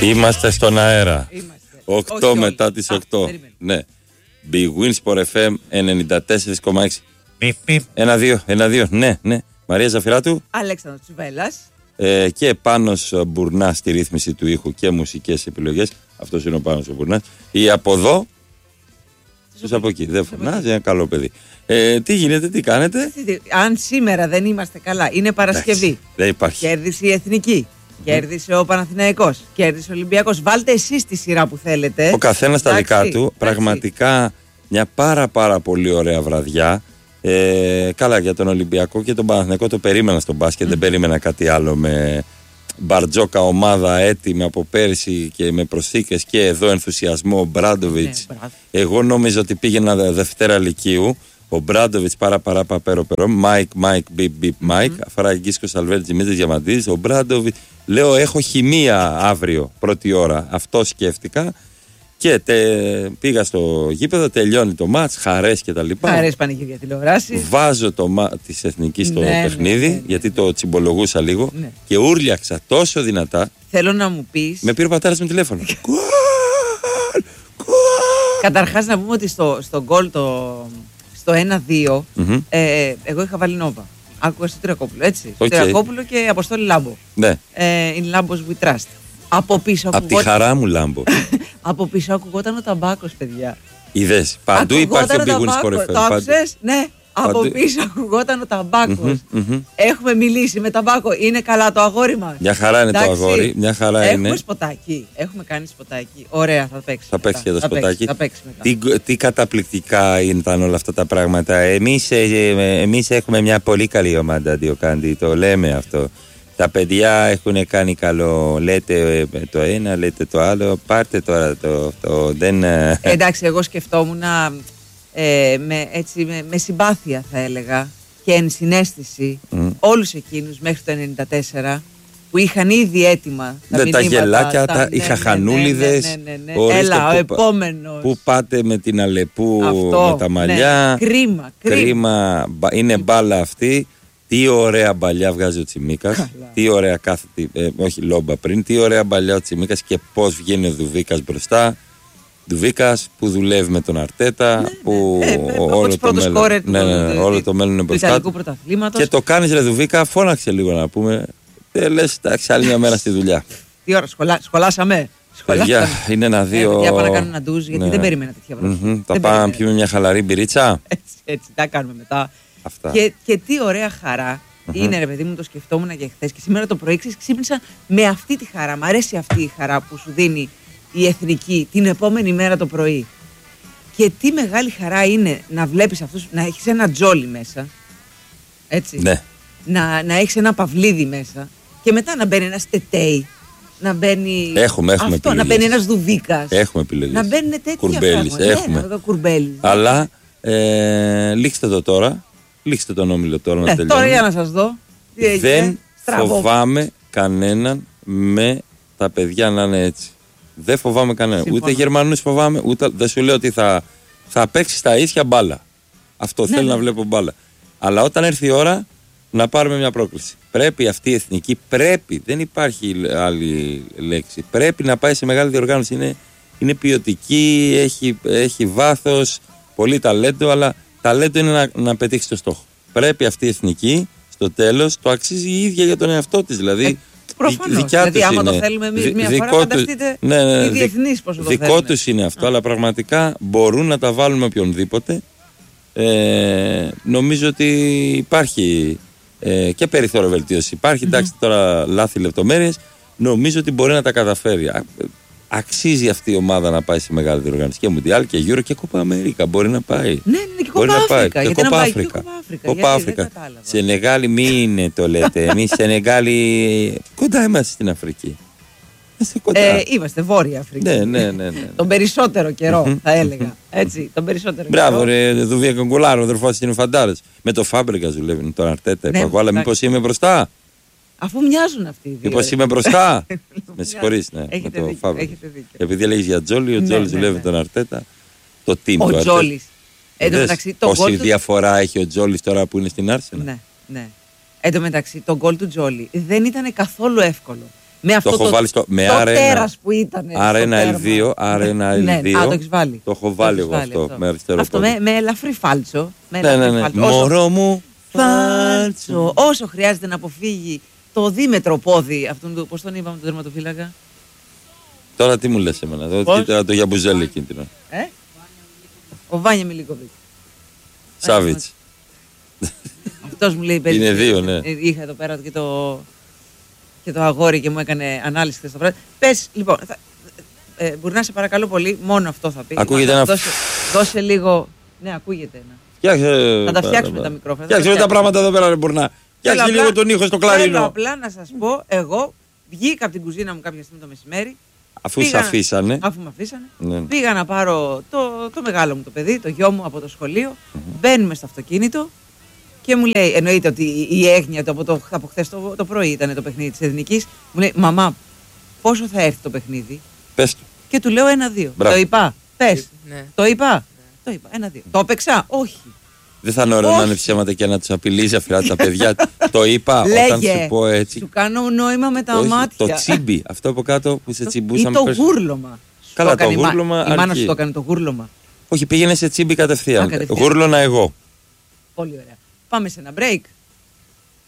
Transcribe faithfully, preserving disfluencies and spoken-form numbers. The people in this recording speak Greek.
Είμαστε στον αέρα. οκτώ Όχι, μετά όχι. τις Α, οκτώ. περίμενε. Ναι. Big Win Sport εφ εμ ενενήντα τέσσερα κόμμα έξι. Ένα δύο, ένα δύο. Ναι, ναι. Μαρία Ζαφυράτου. Αλέξανδρος Τσιβέλλας. Ε, και Πάνος Μπουρνάς στη ρύθμιση του ήχου και μουσικές επιλογές. Αυτός είναι ο Πάνος ο Μπουρνάς. Ή από εδώ. Τους από εκεί. Δεν φωνάζει, ένα καλό παιδί. Ε, τι γίνεται, τι κάνετε. Αν σήμερα δεν είμαστε καλά, είναι Παρασκευή. Εντάξει, δεν υπάρχει. Κέρδισε η Εθνική. Κέρδισε ο Παναθηναϊκός. Κέρδισε ο Ολυμπιακός. Βάλτε εσείς τη σειρά που θέλετε. Ο καθένας τα Εντάξει, δικά του. εντάξει. Πραγματικά μια πάρα πάρα πολύ ωραία βραδιά. Ε, καλά, για τον Ολυμπιακό και τον Παναθηναϊκό το περίμενα στο μπάσκετ. Δεν περίμενα κάτι άλλο με μπαρτζόκα ομάδα έτοιμη από πέρσι και με προσθήκες και εδώ ενθουσιασμό. Μπράντοβιτς. Ναι, Εγώ νόμιζα ότι πήγαινα Δευτέρα Λυκείου. Ο Μπράντοβιτς παρά παρά παπέρο περό. Μάικ, Μάικ, μπιπ, μπιπ, Μάικ. Αφραγκίσκο Αλβέρτζη, Δημήτρης Διαμαντίδης. Ο Μπράντοβιτς. Λέω, έχω χημεία αύριο, πρώτη ώρα. Αυτό σκέφτηκα. Και τε, πήγα στο γήπεδο, τελειώνει το μάτς, χαρές και τα λοιπά. Χαρές πανηγύρια τηλεοράση. Βάζω το μα, της Εθνικής στο Ναι, παιχνίδι, ναι, ναι, ναι. γιατί το τσιμπολογούσα λίγο. Ναι. Και ούρλιαξα τόσο δυνατά. Θέλω να μου πεις. Με πήρε ο πατέρας μου τηλέφωνο. Γκολ! Γκολ! Καταρχάς να πούμε ότι στο, στο γκολ το, στο ένα δύο Μμμ. ε, εγώ είχα βάλει Νόβα. Άκουγα στο Τυρακόπουλο, έτσι. Οκ. Στο Τυρακόπουλο και Αποστόλη Λάμπο. Ναι, Ε, in Lambos we trust. Από πίσω απ' τη ακουγόταν, χαρά μου λάμπω. από πίσω ακουγόταν ο ταμπάκος, παιδιά. Είδες, παντού υπάρχει ο Ακουγόταν Big Win Sport ταμπάκος. εφ εμ. Το Παντού. άκουσες? Ναι. Από Παντού. πίσω ακουγόταν ο ταμπάκος. Μμμ, μμμ. Έχουμε μιλήσει με ταμπάκο. Είναι καλά το αγόρι μας? Μια χαρά είναι το Εντάξει. αγόρι, μια χαρά Έχουμε είναι. σποτάκι. Έχουμε κάνει σποτάκι. Ωραία, θα παίξει. Θα παίξει και το μετά. Θα παίξει, σποτάκι. Θα παίξει μετά. Τι, τι καταπληκτικά ήταν όλα αυτά τα πράγματα. Εμείς, ε, ε, εμείς έχουμε μια πολύ καλή ομάδα, Διοκάντη, το λέμε αυτό. Τα παιδιά έχουν κάνει καλό. Λέτε ε, το ένα, λέτε το άλλο. Πάρτε τώρα το. το δεν, ε, Εντάξει, εγώ σκεφτόμουν ε, με, έτσι, με, με συμπάθεια θα έλεγα και ενσυναίσθηση Μμ. όλους εκείνους μέχρι το ενενήντα τέσσερα που είχαν ήδη έτοιμα τα Ναι, τα μηνύματα, γελάκια, τα- οι ναι, χαχανούλιδες, ναι, ναι, ναι, ναι. ορίστε Έλα, ο που- επόμενος. Πού πάτε με την Αλεπού Αυτό, με τα μαλλιά. ναι. Κρίμα, κρίμα. Κρίμα, μπα- είναι μπάλα αυτή. Τι ωραία μπαλιά βγάζει ο Τσιμίκας. Καλά. Τι ωραία κάθετη, ε, όχι λόμπα πριν. Τι ωραία μπαλιά ο Τσιμίκας και πώς βγαίνει ο Δουβίκας μπροστά. Δουβίκας που δουλεύει με τον Αρτέτα. Που Ε, ε, από όλο, τους το πρώτους μέλλον, σκόρερ του- ναι, ναι, ναι, του- όλο το μέλλον είναι του μπροστά Ιταλικού του. πρωταθλήματος. Και το κάνεις ρε Δουβίκα, φώναξε λίγο να πούμε. Ε, λες, εντάξει, άλλη μια μέρα στη δουλειά. Τι ώρα, σχολά, σχολάσαμε. Παιδιά, Σχολάσαμε. είναι ένα Ε, δύο. παιδιά, πάω να κάνω ένα ντουζ, γιατί Ναι. δεν περίμενα τέτοια βροχή. Μμμ. Θα Δεν πάμε να περίμενα. πιούμε μια χαλαρή μπυρίτσα. Έτσι, έτσι, τα κάνουμε μετά. Αυτά. Και, και τι ωραία χαρά είναι, ρε παιδί μου, το σκεφτόμουν και χθε. Και σήμερα το πρωί ξέρεις, ξύπνησα με αυτή τη χαρά. Μ' αρέσει αυτή η χαρά που σου δίνει η Εθνική την επόμενη μέρα το πρωί. Και τι μεγάλη χαρά είναι να βλέπεις αυτούς, να έχεις ένα τζόλι μέσα. Έτσι. Ναι. Να, να έχεις ένα παυλίδι μέσα. Και μετά να μπαίνει ένας τετέι. Να μπαίνει. Έχουμε, έχουμε αυτό, να επιλογές. μπαίνει ένας δουβίκας. Έχουμε επιλογές. Να μπαίνουν τέτοια Κουρμπέλης, πράγματα. έχουμε. Ναι, κουρμπέλης. Αλλά ε, λήξτε το τώρα. Λήξτε τον όμιλο τώρα να Ε, τελειώνουμε. τώρα για να σας δω. Τι έγινε. Δεν Στραβό. φοβάμαι κανέναν με τα παιδιά να είναι έτσι. Δεν φοβάμαι κανέναν. Συμφωνώ. Ούτε Γερμανούς φοβάμαι, ούτε. Δεν σου λέω ότι θα, θα παίξει στα ίσια μπάλα. Αυτό Ναι, θέλω ναι. να βλέπω μπάλα. Αλλά όταν έρθει η ώρα να πάρουμε μια πρόκληση. Πρέπει αυτή η εθνική, πρέπει, δεν υπάρχει άλλη λέξη. Πρέπει να πάει σε μεγάλη διοργάνωση. Είναι, είναι ποιοτική, έχει, έχει βάθος, πολύ ταλέντο, αλλά ταλέντο είναι να, να πετύχει το στόχο. Πρέπει αυτή η εθνική στο τέλος το αξίζει η ίδια για τον εαυτό της. Δηλαδή, Ε, προφανώς. δικιά Δηλαδή, τους άμα το είναι. θέλουμε εμείς Δι- μια φορά, δικό φανταστείτε τους- ναι, ναι, ναι, οι δι- διεθνείς πόσο το Δικό θέλουν. τους είναι αυτό, αλλά πραγματικά μπορούν να τα βάλουν με οποιονδήποτε. Ε, νομίζω ότι υπάρχει ε, και περιθώριο βελτίωση. Υπάρχει, εντάξει, τώρα λάθη λεπτομέρειες. Νομίζω ότι μπορεί να τα καταφέρει. Α, αξίζει αυτή η ομάδα να πάει σε μεγάλη διοργάνωση και Μουντιάλ και Euro και Κόπα Αμέρικα. Μπορεί να πάει. Ναι, είναι και Μπορεί Κόπα να πάει. Αφρικα. Και Γιατί να Κόπα πάει και Αφρικα. Κόπα Αφρικα. Κόπα Γιατί, Αφρικα. δεν κατάλαβα. Σενεγάλη μην το λέτε. Εμείς Σενεγάλη κοντά είμαστε στην Αφρική. Είμαστε κοντά. Ε, είμαστε Βόρεια Αφρική. Ναι, ναι, ναι, ναι. Τον περισσότερο καιρό, θα έλεγα. Έτσι, τον περισσότερο Μπράβο, καιρό. ρε, Δουβία Καγκουλάρο, ο αδερφός είναι φαντάρες. Με το Φάμπρικα δουλεύει τον Αρτέτα. Ναι, Είπα εγώ, αλλά εντάξει. μήπως είμαι μπροστά. Αφού μοιάζουν αυτοί οι δύο. Μήπως ρε. είμαι μπροστά. Με Μοιάζουν. συγχωρείς, ναι. Έχετε με το δίκιο, Φάμπρικα. έχετε δίκιο. Επειδή έλεγες για Τζόλι, ο Ναι, Τζόλι ναι, δουλεύει ναι. τον Αρτέτα. Το team του Ο Αρτέτα. Τζόλης. Εν τω Είδες μεταξύ, το πόση γκολ του. διαφορά έχει ο Τζόλις τώρα που είναι στην Άρσενα. Ναι, ναι. Εν τω μεταξύ, το γκολ του Τζόλι δεν ήταν καθόλου εύκολο. Με αυτό το, το, έχω βάλει στο, με το άρα τέρας που ήταν. Άρα ένα ελ δύο. Άρα ένα ελ δύο. Ναι, α, το έχεις βάλει. Το έχω βάλει εγώ αυτό, αυτό. Με αριστερό αυτό πόδι. με, με ελαφρύ φάλτσο. Με ναι, ελαφρύ ναι, ναι. φάλτσο. Μωρό όσο, μου φάλτσο. Όσο χρειάζεται να αποφύγει το δίμετρο πόδι αυτόν του. Πώς τον είπαμε τον τερματοφύλακα. Τώρα τι μου λες εμένα. Εδώ κοίτα το Γιαμπουζέλη εκείνη την ώρα. Ε? Ο Βάνια Μιλίκοβιτς. Σάβιτς. Αυτός μου λέει παιδί. Είναι δύο, ναι. Είχα εδώ πέρα και το, και το αγόρι και μου έκανε ανάλυση χθες το βράδυ. Πες, λοιπόν, θα, ε, μπορεί να σε παρακαλώ πολύ, μόνο αυτό θα πει. Ακούγεται Μα, ένα... Δώσε, δώσε λίγο, ναι ακούγεται ένα. Φτιάξε... Θα τα φτιάξουμε τα μικρόφωνα. Φτιάξε τα πράγματα εδώ πέρα, Μπουρνά. Φτιάξε λίγο τον ήχο στο κλαρίνο. Θέλω απλά να σας πω, εγώ βγήκα από την κουζίνα μου κάποια στιγμή το μεσημέρι. Αφού σε αφήσανε. Αφού με αφήσανε. Ναι. Πήγα να πάρω το, το μεγάλο μου το παιδί, το γιο μου από το σχολείο. Mm-hmm. Μπαίνουμε στο αυτοκίνητο και μου λέει, εννοείται ότι η έγνοια του από, το, από χθες το, το πρωί ήταν το παιχνίδι της Εθνικής. Μου λέει, μαμά, πόσο θα έρθει το παιχνίδι. Πες του. Και του λέω ένα-δύο. Το είπα. Πες. Ναι. Το είπα. Ναι. Το είπα. Ένα-δύο. Το έπαιξα. Όχι. Δεν θα είναι ωραίο να είναι ψέματα και να του απειλήσει αφιλά τα παιδιά. Το είπα Λέγε, όταν σου πω έτσι. Σου κάνω νόημα με τα όχι, μάτια. Το τσίμπι, αυτό από κάτω που σε τσιμπούσαμε. Ή το γούρλωμα. Καλά, το, το γούρλωμα. Η μάνα σου το έκανε το γούρλωμα. Όχι, πήγαινε σε τσίμπι κατευθείαν. κατευθείαν. Γούρλωνα εγώ. Πολύ ωραία. Πάμε σε ένα break.